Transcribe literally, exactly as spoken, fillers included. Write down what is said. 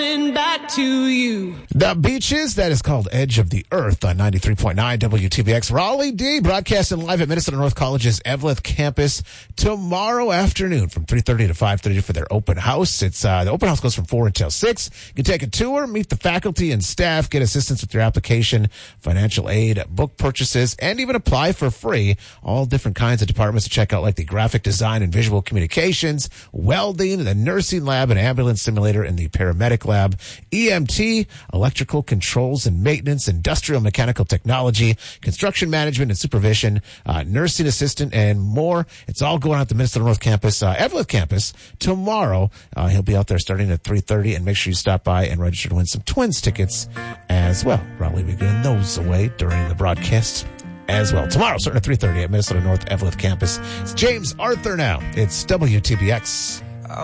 coming back to you. The Beaches, that is called Edge of the Earth on ninety-three point nine W T B X. Raleigh D, broadcasting live at Minnesota North College's Eveleth campus tomorrow afternoon from three thirty to five thirty for their open house. It's uh, the open house goes from four until six. You can take a tour, meet the faculty and staff, get assistance with your application, financial aid, book purchases, and even apply for free. All different kinds of departments to check out, like the graphic design and visual communications, welding, the nursing lab and ambulance simulator in the paramedic lab, E M T, electrical controls and maintenance, industrial mechanical technology, construction management and supervision, uh, nursing assistant, and more. It's all going on at the Minnesota North Campus, uh, Eveleth campus tomorrow. Uh, he'll be out there starting at three thirty, and make sure you stop by and register to win some Twins tickets as well. Probably be giving those away during the broadcast as well. Tomorrow, starting at three thirty at Minnesota North Eveleth campus. It's James Arthur now. It's W T B X.